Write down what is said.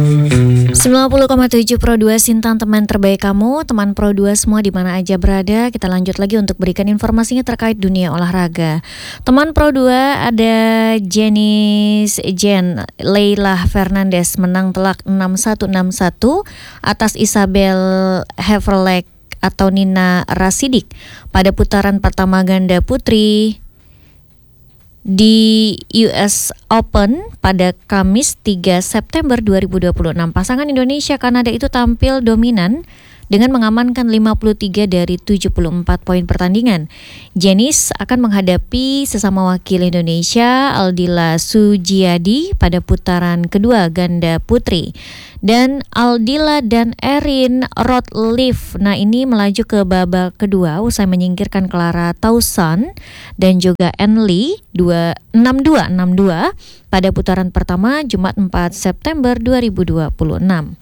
90,7 Pro 2 Sintan, teman terbaik kamu, teman Pro 2 semua di mana aja berada. Kita lanjut lagi untuk berikan informasinya terkait dunia olahraga. Teman Pro 2 ada Jen Leila Fernandez menang telak 6-1 6-1 atas Isabel Heverlek atau Nina Rasidik pada putaran pertama ganda putri di US Open pada Kamis 3 September 2026. Pasangan Indonesia-Kanada itu tampil dominan dengan mengamankan 53 dari 74 poin pertandingan. Jenis akan menghadapi sesama wakil Indonesia Aldila Sujiadi pada putaran kedua ganda putri. Dan Aldila dan Erin Rotliffe, nah ini melaju ke babak kedua usai menyingkirkan Clara Tauson dan juga Enli 6-2 pada putaran pertama Jumat 4 September 2026.